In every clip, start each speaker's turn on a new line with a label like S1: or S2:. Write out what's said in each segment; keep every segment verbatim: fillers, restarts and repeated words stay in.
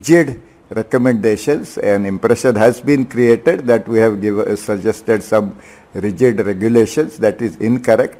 S1: rigid recommendations. An impression has been created that we have give, uh, suggested some rigid regulations. That is incorrect.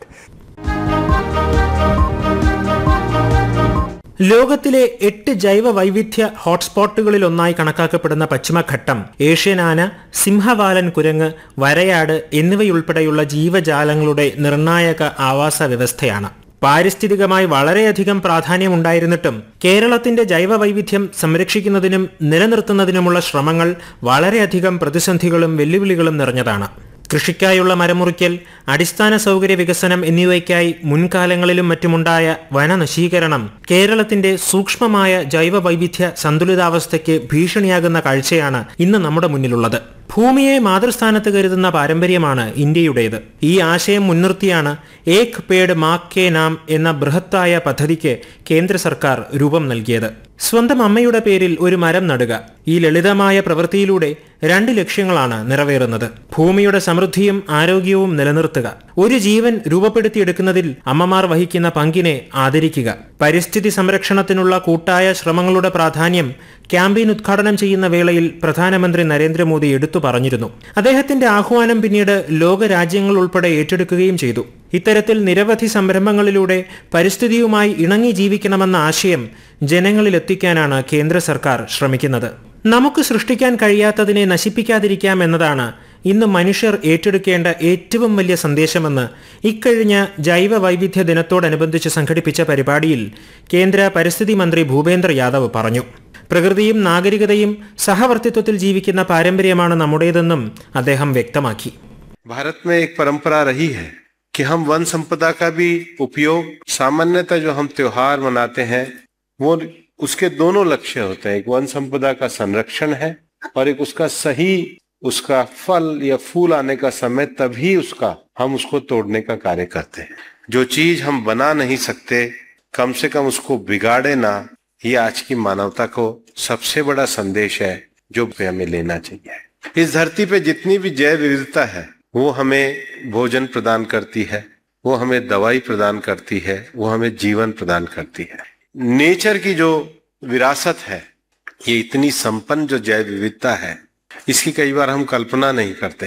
S2: ലോകത്തിലെ എട്ട് ജൈവ വൈവിധ്യ ഹോട്ട്സ്പോട്ടുകളിൽ ഒന്നായി കണക്കാക്കപ്പെടുന്ന പശ്ചിമഘട്ടം ഏഷ്യൻ ആന, സിംഹവാലൻ കുരങ്ങ്, വരയാട് എന്നിവയുൾപ്പെടെയുള്ള ജീവജാലങ്ങളുടെ നിർണായക ആവാസ വ്യവസ്ഥയാണ്. പാരിസ്ഥിതികമായി വളരെയധികം പ്രാധാന്യമുണ്ടായിരുന്നിട്ടും കേരളത്തിന്റെ ജൈവ വൈവിധ്യം സംരക്ഷിക്കുന്നതിനും നിലനിർത്തുന്നതിനുമുള്ള ശ്രമങ്ങൾ വളരെയധികം പ്രതിസന്ധികളും വെല്ലുവിളികളും നിറഞ്ഞതാണ്. കൃഷിക്കായുള്ള മരമുറിക്കൽ, അടിസ്ഥാന സൗകര്യ വികസനം എന്നിവയ്ക്കായി മുൻകാലങ്ങളിലും മറ്റുമുണ്ടായ വനനശീകരണം കേരളത്തിന്റെ സൂക്ഷ്മമായ ജൈവ വൈവിധ്യ സന്തുലിതാവസ്ഥയ്ക്ക് ഭീഷണിയാകുന്ന കാഴ്ചയാണ് ഇന്ന് നമ്മുടെ മുന്നിലുള്ളത്. ഭൂമിയെ മാതൃസ്ഥാനത്ത് കരുതുന്ന പാരമ്പര്യമാണ് ഇന്ത്യയുടേത്. ഈ ആശയം മുൻനിർത്തിയാണ് ഏക് പേഡ് മാ കെ നാം എന്ന ബൃഹത്തായ പദ്ധതിക്ക് കേന്ദ്ര സർക്കാർ രൂപം നൽകിയത്. സ്വന്തം അമ്മയുടെ പേരിൽ ഒരു മരം നടുക. ഈ ലളിതമായ പ്രവൃത്തിയിലൂടെ രണ്ട് ലക്ഷ്യങ്ങളാണ് നിറവേറുന്നത്. ഭൂമിയുടെ സമൃദ്ധിയും ആരോഗ്യവും നിലനിർത്തുക. ഒരു ജീവൻ രൂപപ്പെടുത്തിയെടുക്കുന്നതിൽ അമ്മമാർ വഹിക്കുന്ന പങ്കിനെ ആദരിക്കുക. പരിസ്ഥിതി സംരക്ഷണത്തിനുള്ള കൂട്ടായ ശ്രമങ്ങളുടെ പ്രാധാന്യം ക്യാമ്പയിൻ ഉദ്ഘാടനം ചെയ്യുന്ന വേളയിൽ പ്രധാനമന്ത്രി നരേന്ദ്രമോദി എടുത്തു പറഞ്ഞിരുന്നു. അദ്ദേഹത്തിന്റെ ആഹ്വാനം പിന്നീട് ലോകരാജ്യങ്ങൾ ഉൾപ്പെടെ ഏറ്റെടുക്കുകയും ചെയ്തു. ഇത്തരത്തിൽ നിരവധി സംരംഭങ്ങളിലൂടെ പരിസ്ഥിതിയുമായി ഇണങ്ങി ജീവിക്കണമെന്ന ആശയം ജനങ്ങളിലെത്തിക്കാനാണ് കേന്ദ്ര സർക്കാർ ശ്രമിക്കുന്നത്. നമുക്ക് സൃഷ്ടിക്കാൻ കഴിയാത്തതിനെ നശിപ്പിക്കാതിരിക്കാം എന്നതാണ് ഇന്ന് മനുഷ്യർ ഏറ്റെടുക്കേണ്ട ഏറ്റവും വലിയ സന്ദേശമെന്ന് ഇക്കഴിഞ്ഞ ജൈവ വൈവിധ്യ ദിനത്തോടനുബന്ധിച്ച് സംഘടിപ്പിച്ച പരിപാടിയിൽ കേന്ദ്ര പരിസ്ഥിതി മന്ത്രി ഭൂപേന്ദ്ര യാദവ് പറഞ്ഞു. പ്രകൃതിയും നാഗരികതയും സഹവർത്തിത്വത്തിൽ ജീവിക്കുന്ന പാരമ്പര്യമാണ് നമ്മുടേതെന്നും അദ്ദേഹം വ്യക്തമാക്കി.
S3: ഭാരത് में एक परंपरा रही है कि हम वन संपदा का भी उपयोग सामान्यतः जो हम त्योहार मनाते हैं वो उसके दोनों लक्ष्य होते हैं. एक वन संपदा का संरक्षण है और एक उसका सही उसका फल या फूल आने का समय तभी उसका हम उसको तोड़ने का कार्य करते हैं. जो चीज हम बना नहीं सकते कम से कम उसको बिगाड़े ना, ये आज की मानवता को सबसे बड़ा संदेश है जो हमें लेना चाहिए. इस धरती पे जितनी भी जैव विविधता है वो हमें भोजन प्रदान करती है, वो हमें दवाई प्रदान करती है, वो हमें जीवन प्रदान करती है. नेचर की जो विरासत है, ये इतनी संपन्न जो जैव विविधता है, इसकी कई बार हम कल्पना नहीं करते.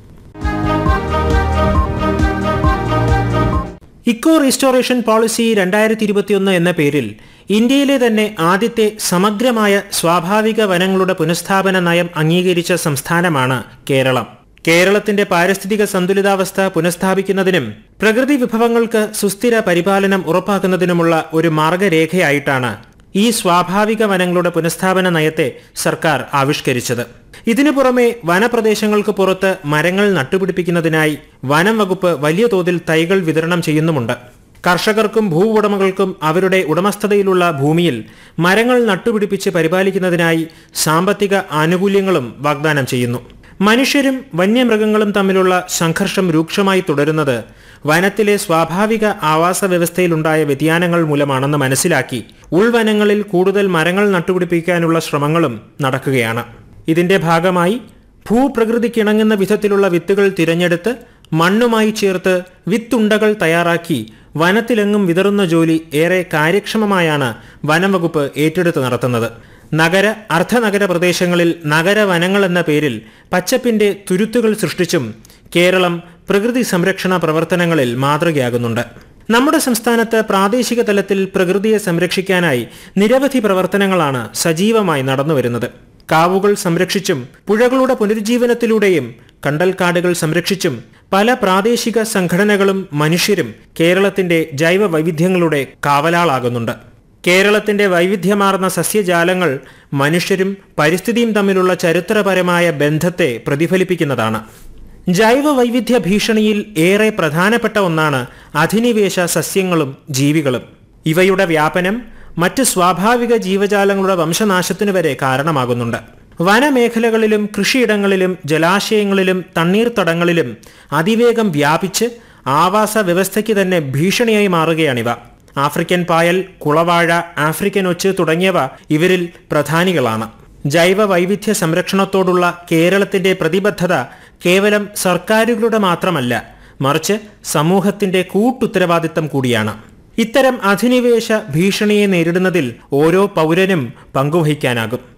S2: ഇക്കോ റീസ്റ്റോറേഷൻ പോളിസി രണ്ടായിരത്തി ഇരുപത്തിയൊന്ന് എന്ന പേരിൽ ഇന്ത്യയിലെ തന്നെ ആദ്യത്തെ സമഗ്രമായ സ്വാഭാവിക വനങ്ങളുടെ പുനഃസ്ഥാപന നയം അംഗീകരിച്ച സംസ്ഥാനമാണ് കേരളം. കേരളത്തിന്റെ പാരിസ്ഥിതിക സന്തുലിതാവസ്ഥ പുനഃസ്ഥാപിക്കുന്നതിനും പ്രകൃതി വിഭവങ്ങൾക്ക് സുസ്ഥിര പരിപാലനം ഉറപ്പാക്കുന്നതിനുമുള്ള ഒരു മാർഗരേഖയായിട്ടാണ് ഈ സ്വാഭാവിക വനങ്ങളുടെ പുനഃസ്ഥാപന നയത്തെ സർക്കാർ ആവിഷ്കരിച്ചത്. ഇതിനു പുറമെ വനപ്രദേശങ്ങൾക്ക് പുറത്ത് മരങ്ങൾ നട്ടുപിടിപ്പിക്കുന്നതിനായി വനം വകുപ്പ് വലിയ തോതിൽ തൈകൾ വിതരണം ചെയ്യുന്നുമുണ്ട്. കർഷകർക്കും ഭൂ ഉടമകൾക്കും അവരുടെ ഉടമസ്ഥതയിലുള്ള ഭൂമിയിൽ മരങ്ങൾ നട്ടുപിടിപ്പിച്ച് പരിപാലിക്കുന്നതിനായി സാമ്പത്തിക ആനുകൂല്യങ്ങളും വാഗ്ദാനം ചെയ്യുന്നു. മനുഷ്യരും വന്യമൃഗങ്ങളും തമ്മിലുള്ള സംഘർഷം രൂക്ഷമായി തുടരുന്നത് വനത്തിലെ സ്വാഭാവിക ആവാസ വ്യവസ്ഥയിലുണ്ടായ വ്യതിയാനങ്ങൾ മൂലമാണെന്ന് മനസ്സിലാക്കി ഉൾവനങ്ങളിൽ കൂടുതൽ മരങ്ങൾ നട്ടുപിടിപ്പിക്കാനുള്ള ശ്രമങ്ങളും നടക്കുകയാണ്. ഇതിന്റെ ഭാഗമായി ഭൂപ്രകൃതിക്കിണങ്ങുന്ന വിധത്തിലുള്ള വിത്തുകൾ തിരഞ്ഞെടുത്ത് മണ്ണുമായി ചേർത്ത് വിത്തുണ്ടകൾ തയ്യാറാക്കി വനത്തിലെങ്ങും വിതറുന്ന ജോലി ഏറെ കാര്യക്ഷമമായാണ് വനം വകുപ്പ് ഏറ്റെടുത്ത് നടത്തുന്നത്. നഗര അർദ്ധനഗര പ്രദേശങ്ങളിൽ നഗരവനങ്ങൾ എന്ന പേരിൽ പച്ചപ്പിന്റെ തുരുത്തുകൾ സൃഷ്ടിച്ചും കേരളം പ്രകൃതി സംരക്ഷണ പ്രവർത്തനങ്ങളിൽ മാതൃകയാകുന്നുണ്ട്. നമ്മുടെ സംസ്ഥാനത്ത് പ്രാദേശിക തലത്തിൽ പ്രകൃതിയെ സംരക്ഷിക്കാനായി നിരവധി പ്രവർത്തനങ്ങളാണ് സജീവമായി നടന്നുവരുന്നത്. കാവുകൾ സംരക്ഷിച്ചും പുഴകളുടെ പുനരുജ്ജീവനത്തിലൂടെയും കണ്ടൽക്കാടുകൾ സംരക്ഷിച്ചും പല പ്രാദേശിക സംഘടനകളും മനുഷ്യരും കേരളത്തിന്റെ ജൈവ വൈവിധ്യങ്ങളുടെ കാവലാളാകുന്നുണ്ട്. കേരളത്തിന്റെ വൈവിധ്യമാർന്ന സസ്യജാലങ്ങൾ മനുഷ്യരും പരിസ്ഥിതിയും തമ്മിലുള്ള ചരിത്രപരമായ ബന്ധത്തെ പ്രതിഫലിപ്പിക്കുന്നതാണ്. ജൈവ വൈവിധ്യ ഭീഷണിയിൽ ഏറെ പ്രധാനപ്പെട്ട ഒന്നാണ് അധിനിവേശ സസ്യങ്ങളും ജീവികളും. ഇവയുടെ വ്യാപനം മറ്റ് സ്വാഭാവിക ജീവജാലങ്ങളുടെ വംശനാശത്തിനു വരെ കാരണമാകുന്നുണ്ട്. വനമേഖലകളിലും കൃഷിയിടങ്ങളിലും ജലാശയങ്ങളിലും തണ്ണീർത്തടങ്ങളിലും അതിവേഗം വ്യാപിച്ച് ആവാസ വ്യവസ്ഥയ്ക്ക് തന്നെ ഭീഷണിയായി മാറുകയാണിവ. ആഫ്രിക്കൻ പായൽ, കുളവാഴ, ആഫ്രിക്കൻ ഒച്ച് തുടങ്ങിയവ ഇവരിൽ പ്രധാനികളാണ്. ജൈവ വൈവിധ്യ സംരക്ഷണത്തോടുള്ള കേരളത്തിന്റെ പ്രതിബദ്ധത കേവലം സർക്കാരുകളുടെ മാത്രമല്ല, മറിച്ച് സമൂഹത്തിന്റെ കൂട്ടുത്തരവാദിത്തം കൂടിയാണ്. ഇത്തരം അധിനിവേശ ഭീഷണിയെ നേരിടുന്നതിൽ ഓരോ പൗരനും പങ്കുവഹിക്കാനാകും.